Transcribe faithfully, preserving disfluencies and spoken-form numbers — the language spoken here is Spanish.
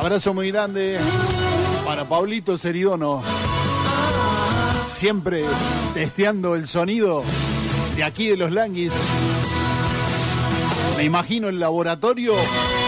Abrazo muy grande para Pablito Seridono. Siempre testeando el sonido de aquí de los Languis. Me imagino el laboratorio